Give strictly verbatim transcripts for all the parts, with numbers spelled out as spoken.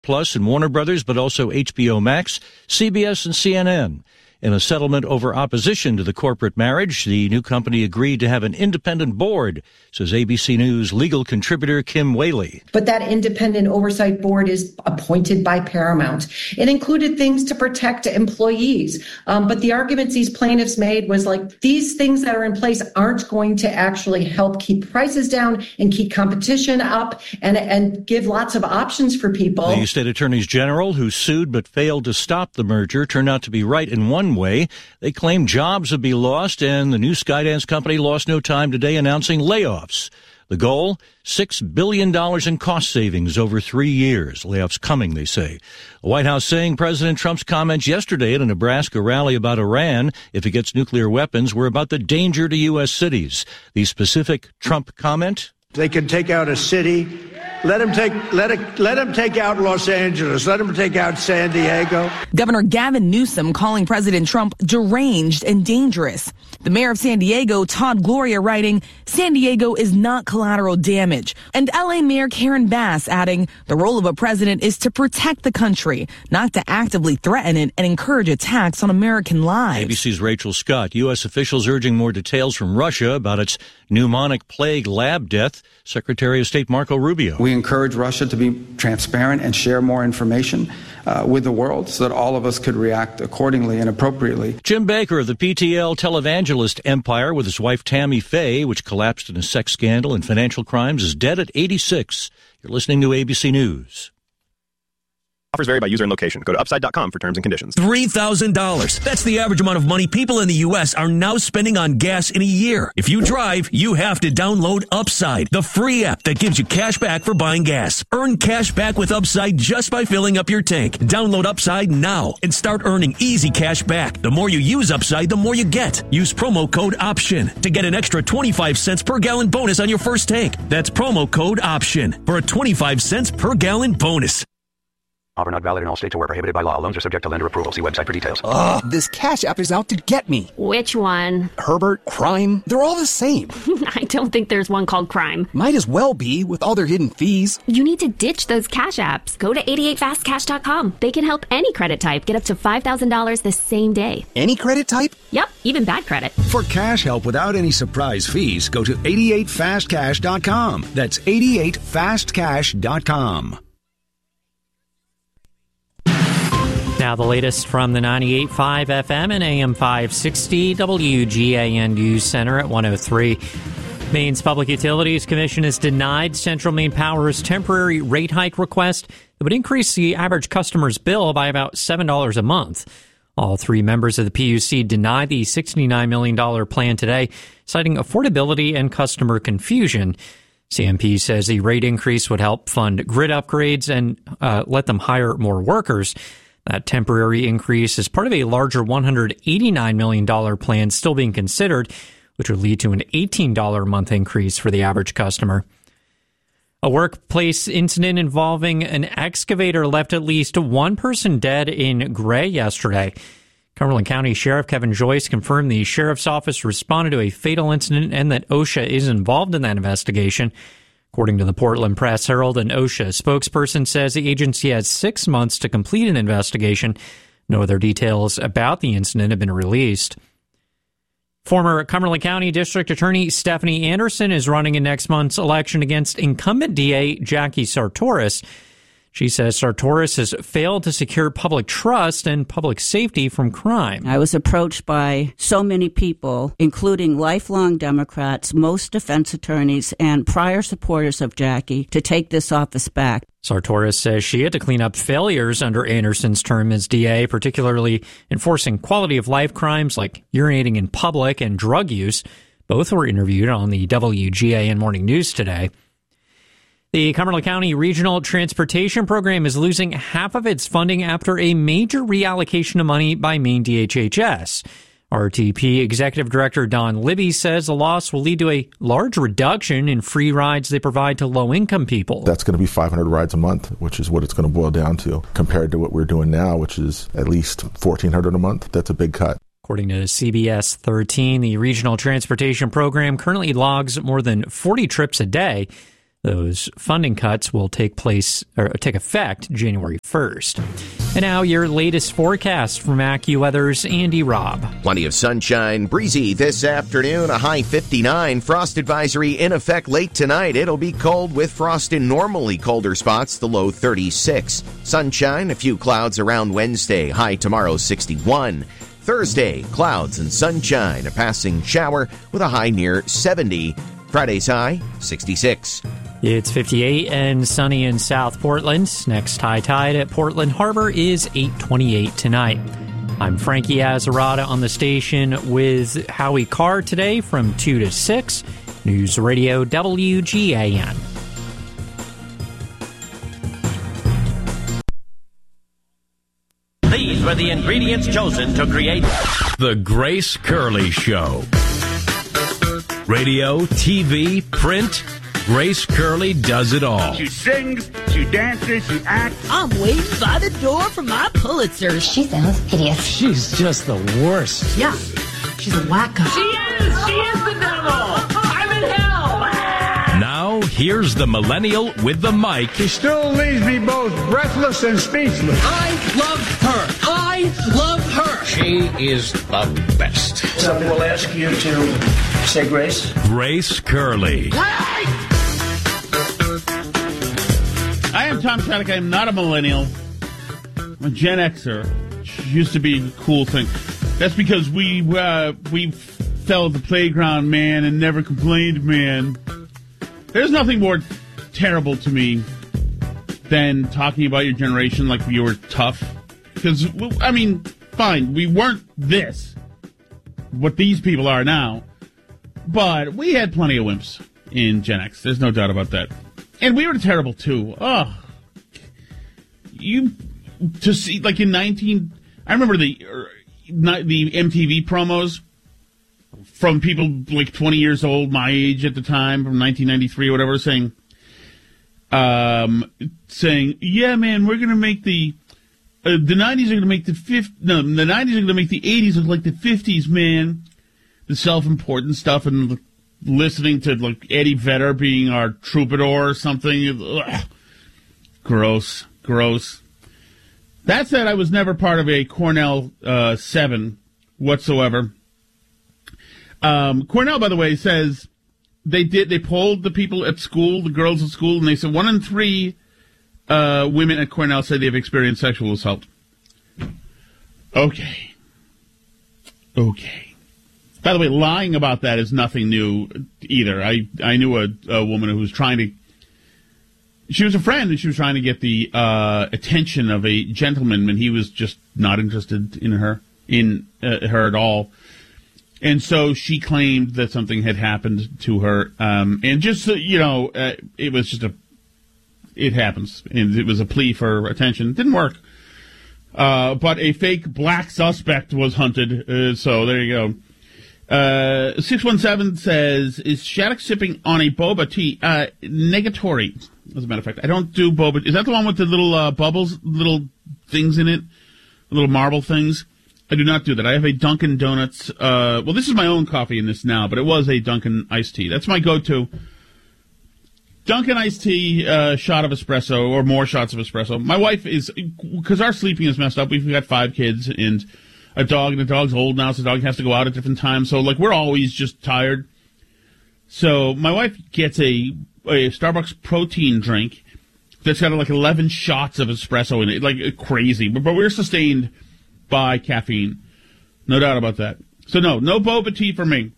Plus and Warner Brothers, but also H B O Max, C B S, and C N N. In a settlement over opposition to the corporate marriage, the new company agreed to have an independent board, says A B C News legal contributor Kim Whaley. But that independent oversight board is appointed by Paramount. It included things to protect employees. Um, but the arguments these plaintiffs made was like, these things that are in place aren't going to actually help keep prices down and keep competition up and, and give lots of options for people. The state attorneys general who sued but failed to stop the merger turned out to be right in one way. They claim jobs would be lost, and the new Skydance company lost no time today announcing layoffs. The goal, six billion dollars in cost savings over three years. Layoffs coming, they say. The White House saying President Trump's comments yesterday at a Nebraska rally about Iran, if it gets nuclear weapons, were about the danger to U S cities. The specific Trump comment? They can take out a city. Let him take let it, let him take out Los Angeles. Let him take out San Diego. Governor Gavin Newsom calling President Trump deranged and dangerous. The mayor of San Diego, Todd Gloria, writing, San Diego is not collateral damage. And L A Mayor Karen Bass adding, the role of a president is to protect the country, not to actively threaten it and encourage attacks on American lives. A B C's Rachel Scott. U S officials urging more details from Russia about its pneumonic plague lab death. Secretary of State Marco Rubio. We encourage Russia to be transparent and share more information uh, with the world so that all of us could react accordingly and appropriately. Jim Baker of the P T L televangelist empire with his wife Tammy Faye, which collapsed in a sex scandal and financial crimes, is dead at eighty-six. You're listening to A B C News. Offers vary by user and location. Go to upside dot com for terms and conditions. three thousand dollars. That's the average amount of money people in the U S are now spending on gas in a year. If you drive, you have to download Upside, the free app that gives you cash back for buying gas. Earn cash back with Upside just by filling up your tank. Download Upside now and start earning easy cash back. The more you use Upside, the more you get. Use promo code OPTION to get an extra twenty-five cents per gallon bonus on your first tank. That's promo code OPTION for a twenty-five cents per gallon bonus. Offer not valid in all states or where prohibited by law. Loans are subject to lender approval. See website for details. Ugh, this Cash App is out to get me. Which one? Herbert, Crime, they're all the same. I don't think there's one called Crime. Might as well be with all their hidden fees. You need to ditch those Cash Apps. Go to eighty-eight fast cash dot com. They can help any credit type get up to five thousand dollars the same day. Any credit type? Yep, even bad credit. For cash help without any surprise fees, go to eighty-eight fast cash dot com. That's eighty-eight fast cash dot com. Now the latest from the ninety-eight point five F M and A M five sixty W G A N News Center at one oh three. Maine's Public Utilities Commission has denied Central Maine Power's temporary rate hike request that would increase the average customer's bill by about seven dollars a month. All three members of the P U C denied the sixty-nine million dollars plan today, citing affordability and customer confusion. C M P says the rate increase would help fund grid upgrades and uh, let them hire more workers. That temporary increase is part of a larger one hundred eighty-nine million dollars plan still being considered, which would lead to an eighteen dollars a month increase for the average customer. A workplace incident involving an excavator left at least one person dead in Gray yesterday. Cumberland County Sheriff Kevin Joyce confirmed the sheriff's office responded to a fatal incident and that OSHA is involved in that investigation. According to the Portland Press Herald, an OSHA spokesperson says the agency has six months to complete an investigation. No other details about the incident have been released. Former Cumberland County District Attorney Stephanie Anderson is running in next month's election against incumbent D A Jackie Sartoris. She says Sartoris has failed to secure public trust and public safety from crime. I was approached by so many people, including lifelong Democrats, most defense attorneys, and prior supporters of Jackie, to take this office back. Sartoris says she had to clean up failures under Anderson's term as D A, particularly enforcing quality of life crimes like urinating in public and drug use. Both were interviewed on the W G A N Morning News today. The Cumberland County Regional Transportation Program is losing half of its funding after a major reallocation of money by Maine D H H S. R T P Executive Director Don Libby says the loss will lead to a large reduction in free rides they provide to low-income people. That's going to be five hundred rides a month, which is what it's going to boil down to, compared to what we're doing now, which is at least fourteen hundred a month. That's a big cut. According to C B S thirteen, the Regional Transportation Program currently logs more than forty trips a day. Those funding cuts will take place or take effect January first. And now your latest forecast from AccuWeather's Andy Robb. Plenty of sunshine, breezy this afternoon, a high fifty-nine. Frost advisory in effect late tonight. It'll be cold with frost in normally colder spots, the low thirty-six. Sunshine, a few clouds around Wednesday, high tomorrow sixty-one. Thursday, clouds and sunshine, a passing shower with a high near seventy. Friday's high, sixty-six. It's fifty-eight and sunny in South Portland. Next high tide at Portland Harbor is eight twenty-eight tonight. I'm Frankie Azzarata on the station with Howie Carr today from two to six. News Radio W G A N. These were the ingredients chosen to create The Grace Curley Show. Radio, T V, print, Grace Curley does it all. She sings, she dances, she acts. I'm waiting by the door for my Pulitzer. She sounds hideous. She's just the worst. Yeah, she's a wacko. She is! She is the devil! I'm in hell! Now, here's the millennial with the mic. She still leaves me both breathless and speechless. I love her. I love her. She is the best. So we'll ask you to say grace. Grace Curley. I am Tom Shattuck. I am not a millennial. I'm a Gen Xer, which used to be a cool thing. That's because we uh, we fell at the playground, man, and never complained, man. There's nothing more terrible to me than talking about your generation like you were tough. Because, I mean, fine, we weren't this, what these people are now, but we had plenty of wimps in Gen X. There's no doubt about that. And we were terrible, too. Oh, you, to see, like in nineteen, I remember the, the M T V promos from people like twenty years old, my age at the time, from nineteen ninety-three or whatever, saying, um, saying, yeah, man, we're going to make the, uh, the nineties are going to make the fifties, no, the nineties are going to make the eighties look like the fifties, man. The self-important stuff and listening to like Eddie Vedder being our troubadour or something. Ugh. Gross, gross. That said, I was never part of a Cornell uh, seven whatsoever. Um, Cornell, by the way, says they did. They polled the people at school, the girls at school, and they said one in three uh, women at Cornell said they've experienced sexual assault. Okay. Okay. By the way, lying about that is nothing new either. I, I knew a, a woman who was trying to... She was a friend, and she was trying to get the uh, attention of a gentleman, and he was just not interested in her, in uh, her at all. And so she claimed that something had happened to her. Um, and just, uh, you know, uh, it was just a... It happens. And it was a plea for attention. It didn't work. Uh, but a fake black suspect was hunted, uh, so there you go. Uh, six one seven says, is Shattuck sipping on a boba tea? Uh, negatory, as a matter of fact. I don't do boba. Is that the one with the little uh, bubbles, little things in it? Little marble things? I do not do that. I have a Dunkin' Donuts. Uh, well, this is my own coffee in this now, but it was a Dunkin' iced tea. That's my go-to. Dunkin' iced tea, uh, shot of espresso, or more shots of espresso. My wife is, because our sleeping is messed up. We've got five kids, and a dog, and the dog's old now, so the dog has to go out at different times. So, like, we're always just tired. So my wife gets a, a Starbucks protein drink that's got, like, eleven shots of espresso in it, like, crazy. But, but we're sustained by caffeine. No doubt about that. So, no, no boba tea for me.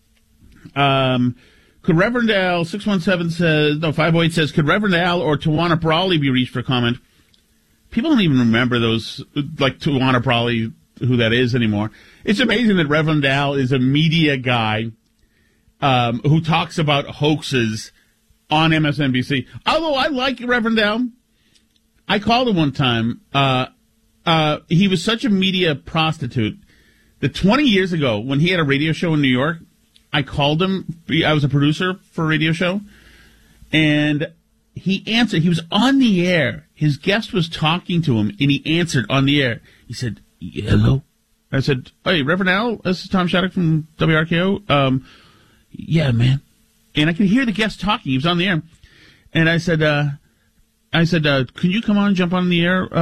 Um, could Reverend Al, six one seven says, no, five oh eight says, could Reverend Al or Tawana Brawley be reached for comment? People don't even remember those, like, Tawana Brawley, who that is anymore. It's amazing that Reverend Al is a media guy um, who talks about hoaxes on M S N B C. Although I like Reverend Al. I called him one time. Uh, uh, he was such a media prostitute that twenty years ago, when he had a radio show in New York, I called him. I was a producer for a radio show. And he answered. He was on the air. His guest was talking to him, and he answered on the air. He said, hello? I said, hey, Reverend Al, this is Tom Shattuck from W R K O. Um, yeah, man. And I could hear the guest talking. He was on the air. And I said, uh, I said, uh, can you come on, jump on the air? Uh,